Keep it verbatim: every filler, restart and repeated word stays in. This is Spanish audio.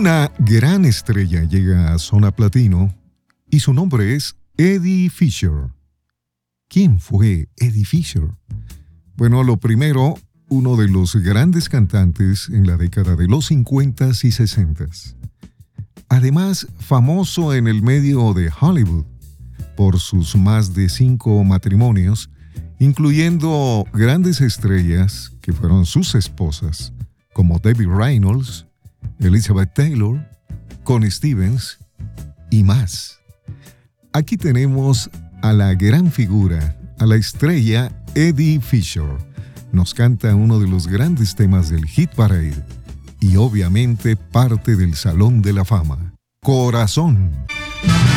Una gran estrella llega a Zona Platino y su nombre es Eddie Fisher. ¿Quién fue Eddie Fisher? Bueno, lo primero, uno de los grandes cantantes en la década de los cincuentas y sesentas. Además, famoso en el medio de Hollywood por sus más de cinco matrimonios, incluyendo grandes estrellas que fueron sus esposas, como Debbie Reynolds, Elizabeth Taylor, Connie Stevens y más. Aquí tenemos a la gran figura, a la estrella Eddie Fisher. Nos canta uno de los grandes temas del Hit Parade y obviamente parte del Salón de la Fama. Corazón.